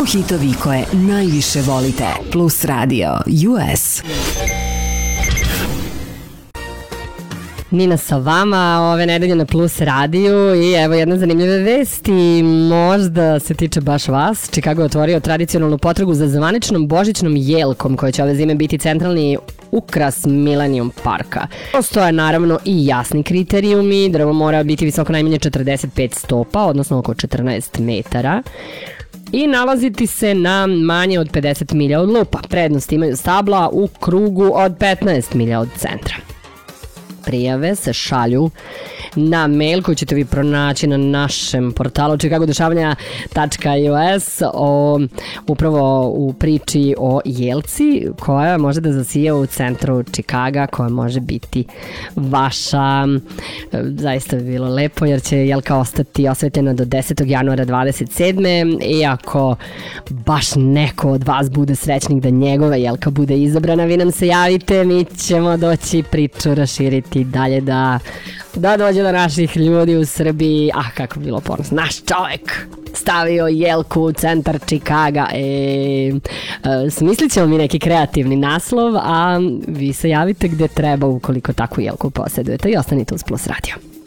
Samo hitovi koje najviše volite. Plus Radio US. Nina sa vama ove nedelje na Plus radiju i evo jedna zanimljiva vest i možda se tiče baš vas. Chicago je otvorio tradicionalnu potragu za zvaničnom božićnom jelkom koja će ove zime biti centralni ukras Millennium Parka. Postoje naravno i jasni kriterijumi, drvo mora biti visoko najmanje 45 stopa, odnosno oko 14 metara. I nalaziti se na manje od 50 milja od lupa. Prednost imaju stabla u krugu od 15 milja od centra. Prijave se šalju na mail koji ćete vi pronaći na našem portalu chicagodešavanja.us upravo u priči o jelci koja može da zasije u centru Chicaga, koja može biti vaša. Zaista bi bilo lepo jer će jelka ostati osvetljena do 10. januara 27. I ako baš neko od vas bude srećnik da njegova jelka bude izabrana, vi nam se javite, mi ćemo doći priču raširiti dalje da dođe do naših ljudi u Srbiji. Kako bi bilo ponosno, naš čovek stavio jelku u centar Chicaga. Smislit ćemo mi neki kreativni naslov, a vi se javite gde treba ukoliko takvu jelku posjedujete i ostanite uz Plus Radio.